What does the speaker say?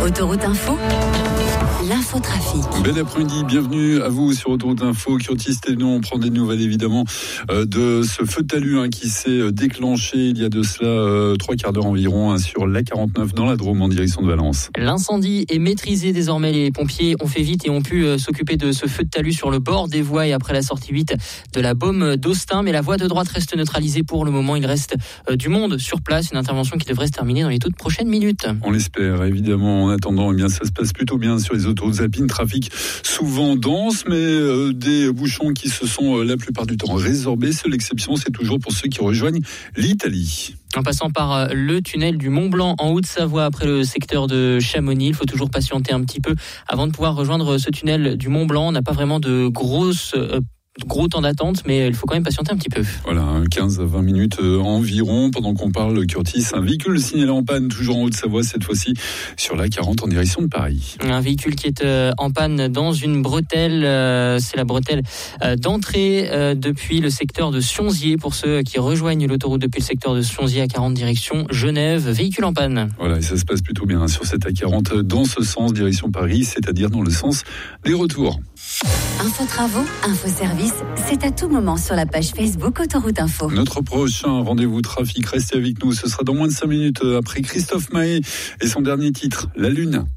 Autoroute Info, l'infotrafic. Bel après-midi, bienvenue à vous sur Autoroute Info. Curtis et nous, on prend des nouvelles évidemment de ce feu de talus qui s'est déclenché il y a de cela 3/4 d'heure environ sur l'A49 dans la Drôme en direction de Valence. L'incendie est maîtrisé désormais. Les pompiers ont fait vite et ont pu s'occuper de ce feu de talus sur le bord des voies et après la sortie 8 de la Baume d'Austin. Mais la voie de droite reste neutralisée pour le moment. Il reste du monde sur place. Une intervention qui devrait se terminer dans les toutes prochaines minutes. On l'espère évidemment. En attendant, eh bien, ça se passe plutôt bien sur les autoroutes alpines. Trafic souvent dense, mais des bouchons qui se sont la plupart du temps résorbés. Seule exception, c'est toujours pour ceux qui rejoignent l'Italie. En passant par le tunnel du Mont-Blanc en Haute-Savoie après le secteur de Chamonix. Il faut toujours patienter un petit peu avant de pouvoir rejoindre ce tunnel du Mont-Blanc. On n'a pas vraiment de gros temps d'attente, mais il faut quand même patienter un petit peu. Voilà, 15 à 20 minutes environ. Pendant qu'on parle, Curtis, un véhicule signalé en panne, toujours en Haute-Savoie, cette fois-ci sur la 40 en direction de Paris. Un véhicule qui est en panne dans une bretelle, c'est la bretelle d'entrée depuis le secteur de Sionzier. Pour ceux qui rejoignent l'autoroute depuis le secteur de Sionzier à 40 direction Genève, véhicule en panne. Voilà, et ça se passe plutôt bien sur cette A40 dans ce sens, direction Paris, c'est-à-dire dans le sens des retours. Info travaux, info service, c'est à tout moment sur la page Facebook Autoroute Info. Notre prochain rendez-vous trafic, restez avec nous, ce sera dans moins de 5 minutes après Christophe Maé et son dernier titre, La Lune.